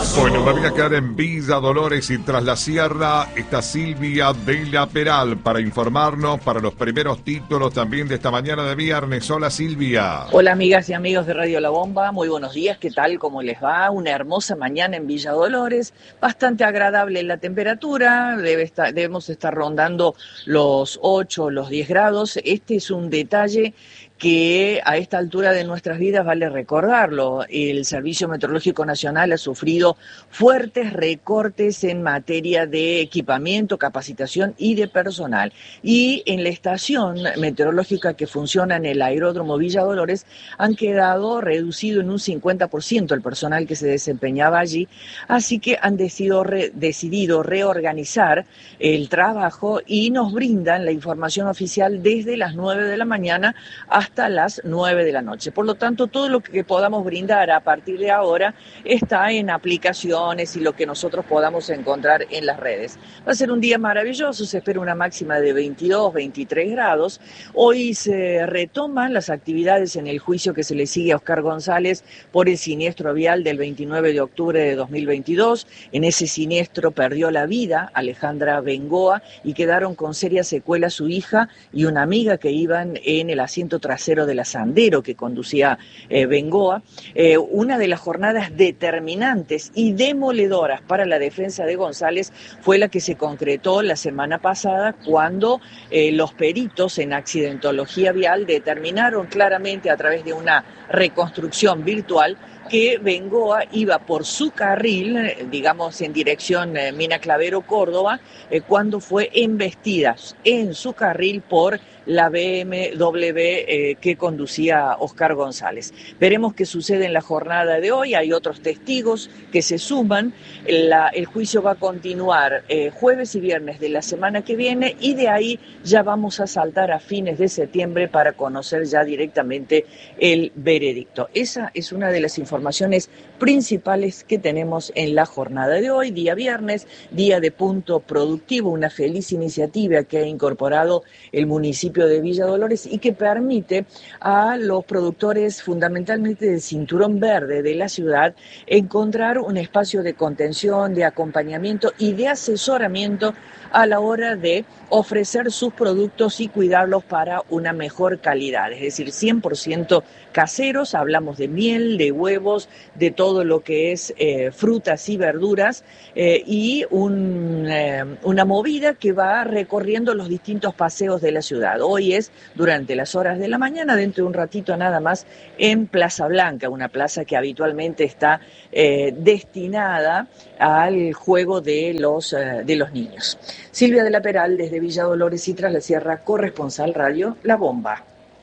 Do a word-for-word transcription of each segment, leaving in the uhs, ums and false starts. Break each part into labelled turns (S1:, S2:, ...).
S1: Bueno, me voy a quedar en Villa Dolores y tras la sierra está Silvia de la Peral para informarnos para los primeros títulos también de esta mañana de viernes. Hola Silvia.
S2: Hola amigas y amigos de Radio La Bomba, muy buenos días, ¿qué tal? ¿Cómo les va? Una hermosa mañana en Villa Dolores, bastante agradable la temperatura, debe estar, debemos estar rondando los ocho, los diez grados. Este es un detalle que a esta altura de nuestras vidas vale recordarlo. El Servicio Meteorológico Nacional ha sufrido fuertes recortes en materia de equipamiento, capacitación y de personal. Y en la estación meteorológica que funciona en el Aeródromo Villa Dolores han quedado reducido en un cincuenta por ciento el personal que se desempeñaba allí, así que han decidido, re, decidido reorganizar el trabajo y nos brindan la información oficial desde las nueve de la mañana hasta hasta las nueve de la noche. Por lo tanto, todo lo que podamos brindar a partir de ahora está en aplicaciones y lo que nosotros podamos encontrar en las redes. Va a ser un día maravilloso, se espera una máxima de veintidós, veintitrés grados. Hoy se retoman las actividades en el juicio que se le sigue a Oscar González por el siniestro vial del veintinueve de octubre de dos mil veintidós. En ese siniestro perdió la vida Alejandra Bengoa y quedaron con serias secuelas su hija y una amiga que iban en el asiento trasero de la Sandero que conducía eh, Bengoa. Eh, una de las jornadas determinantes y demoledoras para la defensa de González fue la que se concretó la semana pasada cuando eh, los peritos en accidentología vial determinaron claramente a través de una reconstrucción virtual que Bengoa iba por su carril, digamos en dirección eh, Mina Clavero, Córdoba, eh, cuando fue embestida en su carril por la B M W eh, que conducía Oscar González. Veremos qué sucede en la jornada de hoy, hay otros testigos que se suman, la, el juicio va a continuar eh, jueves y viernes de la semana que viene y de ahí ya vamos a saltar a fines de septiembre para conocer ya directamente el veredicto. Esa es una de las informaciones informaciones principales que tenemos en la jornada de hoy, día viernes, día de punto productivo, una feliz iniciativa que ha incorporado el municipio de Villa Dolores y que permite a los productores fundamentalmente del cinturón verde de la ciudad encontrar un espacio de contención, de acompañamiento y de asesoramiento a la hora de ofrecer sus productos y cuidarlos para una mejor calidad, es decir, cien por ciento caseros, hablamos de miel, de huevos, de todo lo que es eh, frutas y verduras eh, y un, eh, una movida que va recorriendo los distintos paseos de la ciudad. Hoy es durante las horas de la mañana, dentro de un ratito nada más, en Plaza Blanca, una plaza que habitualmente está eh, destinada al juego de los, eh, de los niños. Silvia de la Peral, desde Villa Dolores y Tras la Sierra, corresponsal Radio La Bomba.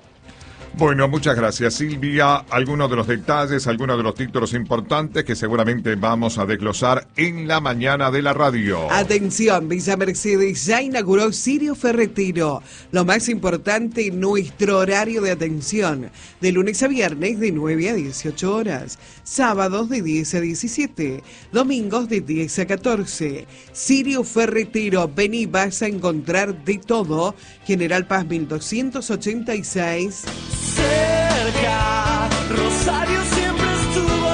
S1: Bueno, muchas gracias Silvia. Algunos de los detalles, algunos de los títulos importantes que seguramente vamos a desglosar en la mañana de la radio.
S3: Atención, Villa Mercedes ya inauguró Sirio Ferretiro. Lo más importante, nuestro horario de atención. De lunes a viernes de nueve a dieciocho horas. Sábados de diez a diecisiete. Domingos de diez a catorce. Sirio Ferretiro, vení, vas a encontrar de todo. General Paz mil doscientos ochenta y seis.
S4: Cerca, Rosario siempre estuvo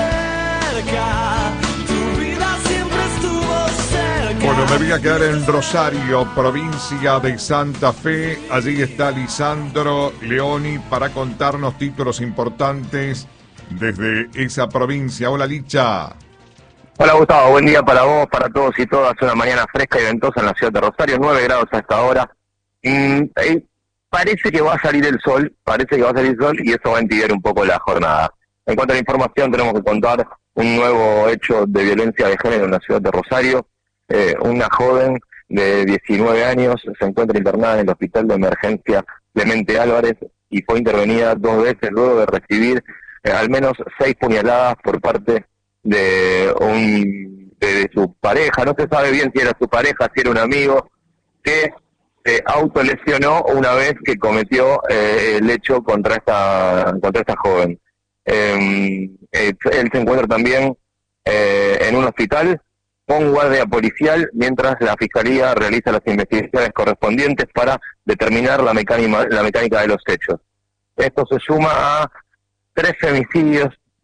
S4: cerca, tu vida siempre estuvo cerca.
S1: Bueno, me voy a quedar en Rosario, provincia de Santa Fe. Allí está Lisandro Leoni para contarnos títulos importantes desde esa provincia. Hola, Licha.
S5: Hola, Gustavo, buen día para vos, para todos y todas. Una mañana fresca y ventosa en la ciudad de Rosario, nueve grados a esta hora. Mm, eh, Parece que va a salir el sol, parece que va a salir el sol y eso va a entibiar un poco la jornada. En cuanto a la información, tenemos que contar un nuevo hecho de violencia de género en la ciudad de Rosario. Eh, una joven de diecinueve años se encuentra internada en el hospital de emergencia Clemente Álvarez y fue intervenida dos veces luego de recibir eh, al menos seis puñaladas por parte de, un, de, de su pareja. No se sabe bien si era su pareja, si era un amigo, que se autolesionó una vez que cometió eh, el hecho contra esta contra esta joven. Eh, eh, él se encuentra también eh, en un hospital con guardia policial mientras la fiscalía realiza las investigaciones correspondientes para determinar la mecánica, la mecánica de los hechos. Esto se suma a tres femicidios,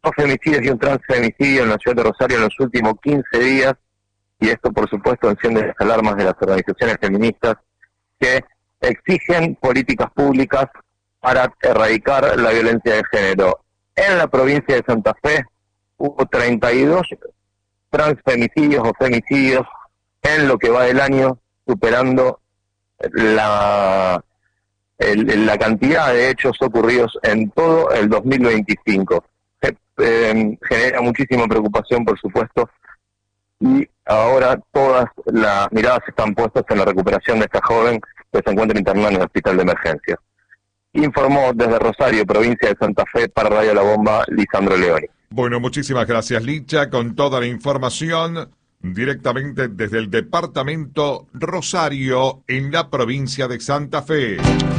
S5: dos femicidios y un transfemicidio en la ciudad de Rosario en los últimos quince días, y esto por supuesto enciende las alarmas de las organizaciones feministas que exigen políticas públicas para erradicar la violencia de género. En la provincia de Santa Fe hubo treinta y dos transfemicidios o femicidios en lo que va del año, superando la, el, la cantidad de hechos ocurridos en todo el dos mil veinticinco. Eh, eh, genera muchísima preocupación, por supuesto, y ahora todas las miradas están puestas en la recuperación de esta joven que se encuentra internada en el hospital de emergencia. Informó desde Rosario, provincia de Santa Fe, para Radio La Bomba, Lisandro Leoni.
S1: Bueno, muchísimas gracias, Licha, con toda la información directamente desde el departamento Rosario, en la provincia de Santa Fe.